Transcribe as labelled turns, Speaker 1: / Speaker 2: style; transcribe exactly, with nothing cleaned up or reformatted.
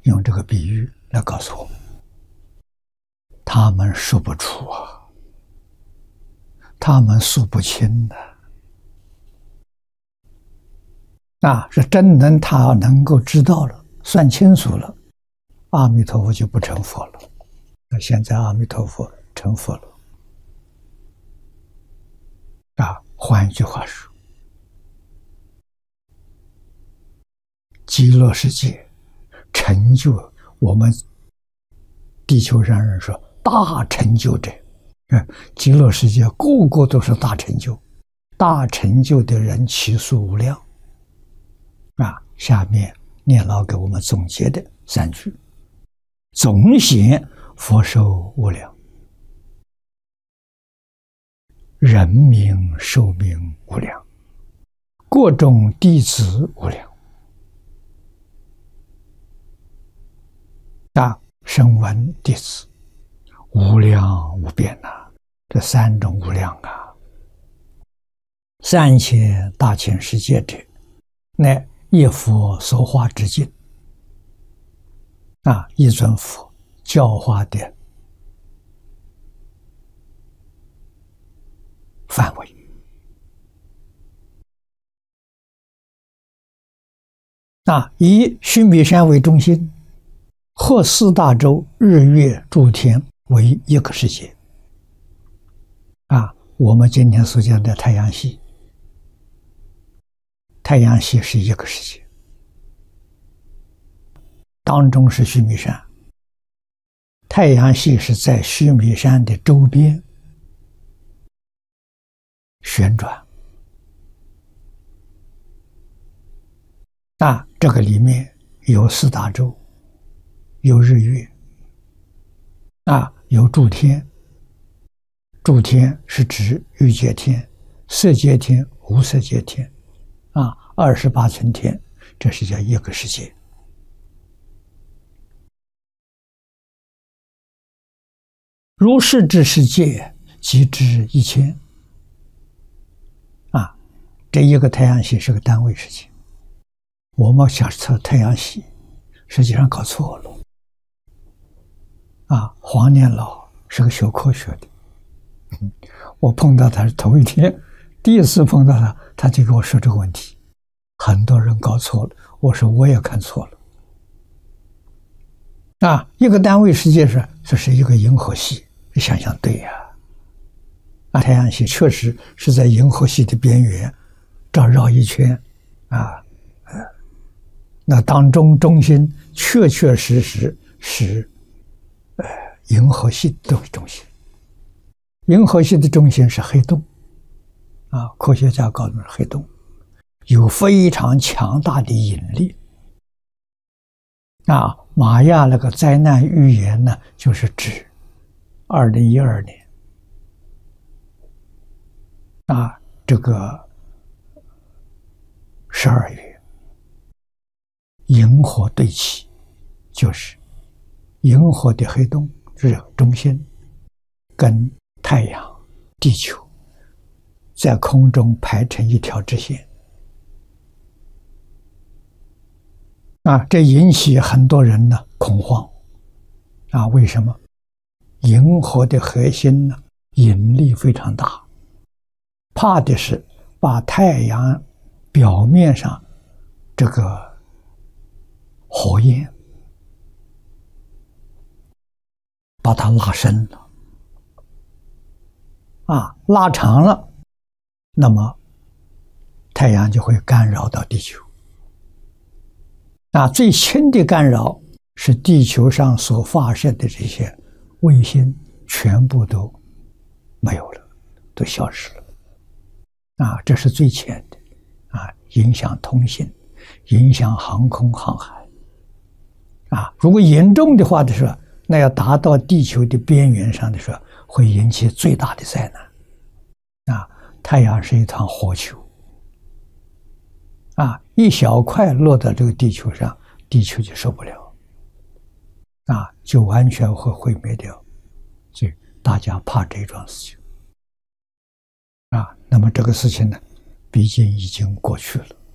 Speaker 1: 用这个比喻来告诉我们，他们说不出啊，他们诉不清的。啊，是真能他能够知道了，算清楚了，阿弥陀佛就不成佛了。那现在阿弥陀佛成佛了。啊，换一句话说，极乐世界成就我们地球上人说大成就者，嗯，极乐世界个个都是大成就，大成就的人其数无量。啊，下面念老给我们总结的三句：总显佛寿无量，人民寿命无量，各种弟子无量。啊，声闻弟子无量无边呐、啊，这三种无量啊！三千大千世界者，乃一佛所化之境啊，一尊佛教化的范围。啊，以须弥山为中心，和四大洲、日月诸天为一个世界。啊，我们今天所讲的太阳系，太阳系是一个世界，当中是须弥山，太阳系是在须弥山的周边旋转。啊，这个里面有四大洲，有日月，啊，有诸天。诸天是指欲界天、色界天、无色界天，啊，二十八层天，这是叫一个世界。如是之世界，即至一千。啊，这一个太阳系是个单位世界。我们想测太阳系，实际上搞错了。啊，黄念老是个学科学的。我碰到他是头一天，第一次碰到他，他就跟我说这个问题，很多人搞错了。我说我也看错了。啊，一个单位世界是这是一个银河系，想想对呀、啊。啊，太阳系确实是在银河系的边缘，这绕一圈，啊，呃，那当中中心确确实实是，呃，银河系的中心。银河系的中心是黑洞，啊，科学家告诉我们，黑洞有非常强大的引力。啊，玛雅那个灾难预言呢，就是指二零一二年，啊，这个十二月，银河对齐，就是银河的黑洞是中心，跟太阳、地球在空中排成一条直线。啊，这引起很多人呢恐慌。啊，为什么？银河的核心呢引力非常大，怕的是把太阳表面上这个火焰把它拉伸了。啊，拉长了，那么太阳就会干扰到地球。啊，最轻的干扰是地球上所发射的这些卫星全部都没有了，都消失了。啊，这是最浅的，啊，影响通信，影响航空航海。啊，如果严重的话的时候，那要达到地球的边缘上的时候，会引起最大的灾难。啊，太阳是一团火球，啊，一小块落到这个地球上，地球就受不了，啊，就完全会毁灭掉。所以大家怕这桩事情。啊，那么这个事情呢，毕竟已经过去了。